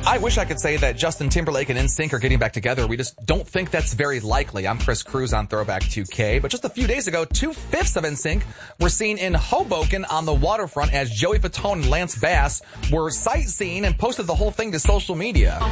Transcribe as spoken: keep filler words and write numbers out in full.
I wish I could say that Justin Timberlake and N Sync are getting back together. We just don't think that's very likely. I'm Chris Cruz on Throwback two K. But just a few days ago, two-fifths of N Sync were seen in Hoboken on the waterfront as Joey Fatone and Lance Bass were sightseeing and posted the whole thing to social media.